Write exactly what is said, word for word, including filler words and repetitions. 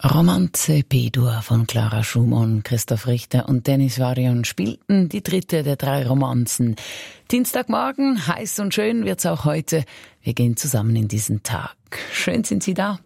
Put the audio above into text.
Romanze B-Dur von Clara Schumann, Christoph Richter und Dennis Varian spielten die dritte der drei Romanzen. Dienstagmorgen, heiß und schön wird's auch heute. Wir gehen zusammen in diesen Tag. Schön sind Sie da.